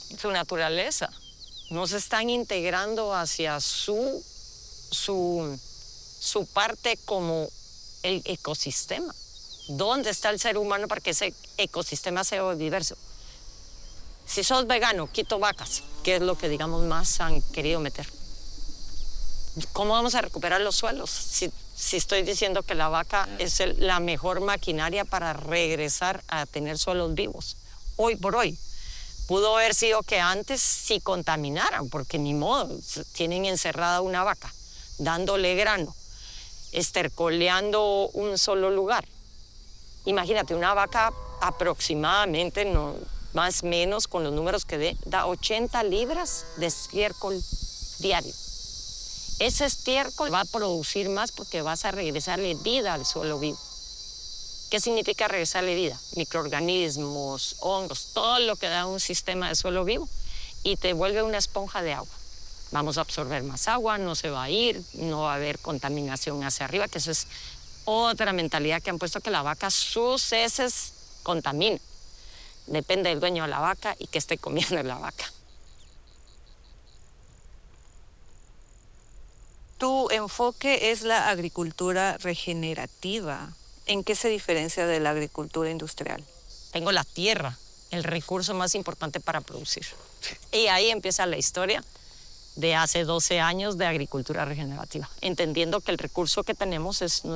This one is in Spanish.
su naturaleza. No se están integrando hacia su parte como el ecosistema. ¿Dónde está el ser humano para que ese ecosistema sea diverso? Si sos vegano, quito vacas, que es lo que, digamos, más han querido meter. ¿Cómo vamos a recuperar los suelos? Si estoy diciendo que la vaca es la mejor maquinaria para regresar a tener suelos vivos. Hoy por hoy. Pudo haber sido que antes sí contaminaran, porque ni modo, tienen encerrada una vaca, dándole grano, estercoleando un solo lugar. Imagínate, una vaca aproximadamente, no, más o menos con los números que da 80 libras de estiércol diario. Ese estiércol va a producir más porque vas a regresarle vida al suelo vivo. ¿Qué significa regresarle vida? Microorganismos, hongos, todo lo que da un sistema de suelo vivo y te vuelve una esponja de agua. Vamos a absorber más agua, no se va a ir, no va a haber contaminación hacia arriba, que eso es otra mentalidad que han puesto, que la vaca, sus heces contamina. Depende del dueño de la vaca y qué esté comiendo la vaca. Tu enfoque es la agricultura regenerativa. ¿En qué se diferencia de la agricultura industrial? Tengo la tierra, el recurso más importante para producir. Y ahí empieza la historia de hace 12 años de agricultura regenerativa, entendiendo que el recurso que tenemos es